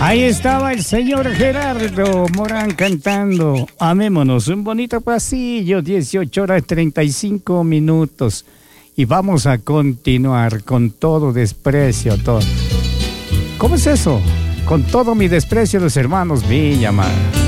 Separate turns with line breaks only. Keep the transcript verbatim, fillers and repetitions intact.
Ahí estaba el señor Gerardo Morán cantando Amémonos, un bonito pasillo, dieciocho horas treinta y cinco minutos. Y vamos a continuar con todo desprecio, todo. ¿Cómo es eso? Con todo mi desprecio, los hermanos Villamar.